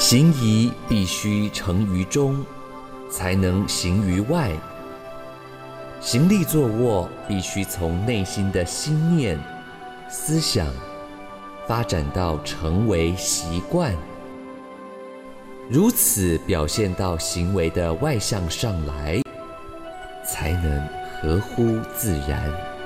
行仪必须成于中，才能行于外。行立坐卧必须从内心的心念、思想发展到成为习惯，如此表现到行为的外向上来，才能合乎自然。